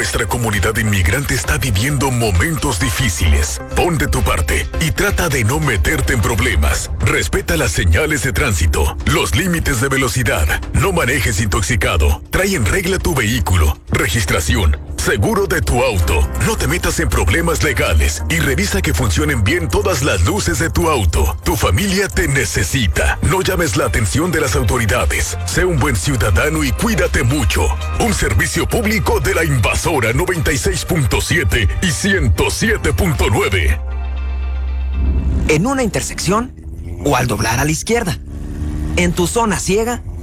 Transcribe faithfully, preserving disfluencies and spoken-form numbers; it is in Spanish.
Nuestra comunidad inmigrante está viviendo momentos difíciles. Pon de tu parte y trata de no meterte en problemas. Respeta las señales de tránsito, los límites de velocidad. No manejes intoxicado. Trae en regla tu vehículo, registración, seguro de tu auto. No te metas en problemas legales y revisa que funcionen bien todas las luces de tu auto. Tu familia te necesita. No llames la atención de las autoridades. Sé un buen ciudadano y cuídate mucho. Un servicio público de la Invasora noventa y seis punto siete y ciento siete punto nueve. En una intersección o al doblar a la izquierda. En tu zona ciega